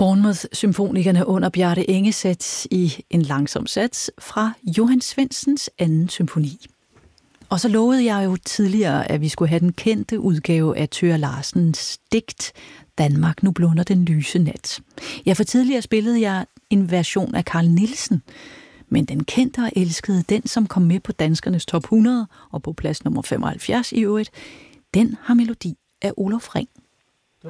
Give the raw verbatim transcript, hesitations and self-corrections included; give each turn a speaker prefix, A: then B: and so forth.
A: Bournemouth-symfonikerne under Bjarte Engesæt i en langsom sats fra Johan Svendsens anden symfoni. Og så lovede jeg jo tidligere, at vi skulle have den kendte udgave af Thøger Larsens digt Danmark, nu blunder den lyse nat. Ja, for tidligere spillede jeg en version af Carl Nielsen, men den kendte og elskede, den som kom med på danskernes top hundrede og på plads nummer femoghalvfjerds i øvrigt, den har melodi af Olof Ring.